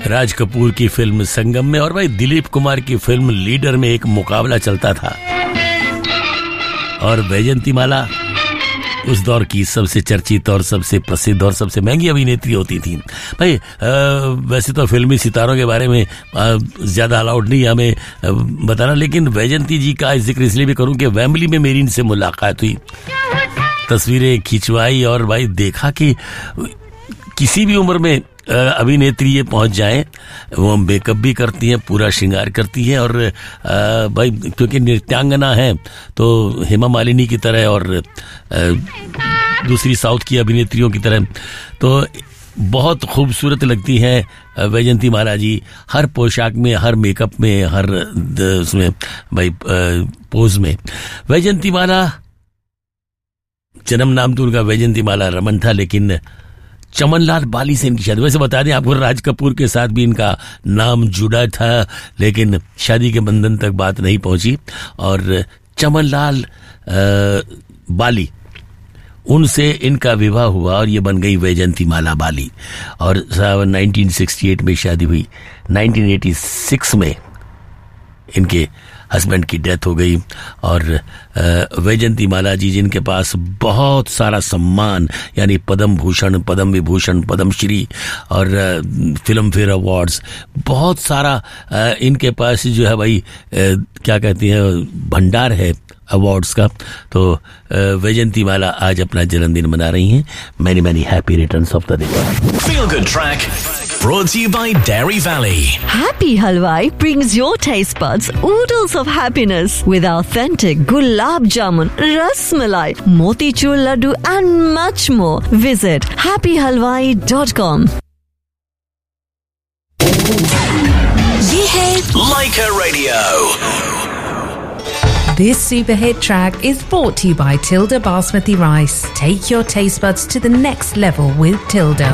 राज कपूर की फिल्म संगम में और भाई दिलीप कुमार की फिल्म लीडर में एक मुकाबला चलता था और वैजयंतीमाला उस दौर की सबसे चर्चित और सबसे प्रसिद्ध और सबसे महंगी अभिनेत्री होती थी। भाई वैसे तो फिल्मी सितारों के बारे में ज्यादा अलाउड नहीं हमें बताना, लेकिन वैजयंती जी का जिक्र इसलिए भी करूं कि वेम्बली में मेरी इनसे मुलाकात हुई, तस्वीरें खिंचवाई और भाई देखा कि किसी भी उम्र में अभिनेत्री ये पहुंच जाए, वो मेकअप भी करती हैं, पूरा श्रृंगार करती है और भाई क्योंकि नृत्यांगना है तो हेमा मालिनी की तरह और दूसरी साउथ की अभिनेत्रियों की तरह तो बहुत खूबसूरत लगती हैं वैजयंतीमाला जी, हर पोशाक में, हर मेकअप में, हर उसमें भाई पोज में। वैजयंतीमाला जन्म नाम तो उनका वैजयंतीमाला रमन था, लेकिन चमनलाल बाली से इनकी शादी, वैसे बता दें आपको राज कपूर के साथ भी इनका नाम जुड़ा था, लेकिन शादी के बंधन तक बात नहीं पहुंची और चमनलाल बाली उनसे इनका विवाह हुआ और ये बन गई वैजयंतीमाला बाली और 1968 में शादी हुई। 1986 में इनके हस्बैंड की डेथ हो गई और वैजयंतीमाला जी जिनके पास बहुत सारा सम्मान यानी पद्म भूषण, पद्म विभूषण, पद्मश्री और फिल्म फेयर अवार्ड्स, बहुत सारा इनके पास जो है भाई क्या कहती हैं भंडार है अवार्ड्स का। तो वैजयंतीमाला आज अपना जन्मदिन मना रही हैं। Many many happy returns of the day. Feel Good Track brought to you by Dairy Valley. Happy Halwai brings your taste buds oodles of happiness with authentic gulab jamun, ras malai, motichur laddu and much more. Visit happyhalwai.com. ये है Leica Radio. This super hit track is brought to you by Tilda Basmati Rice. Take your taste buds to the next level with Tilda.